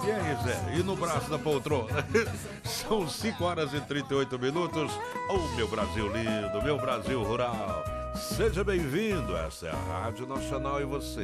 E aí, Zé? E no braço da poltrona? São 5 horas e 38 minutos. Oh, meu Brasil lindo, meu Brasil rural. Seja bem-vindo. Essa é a Rádio Nacional e você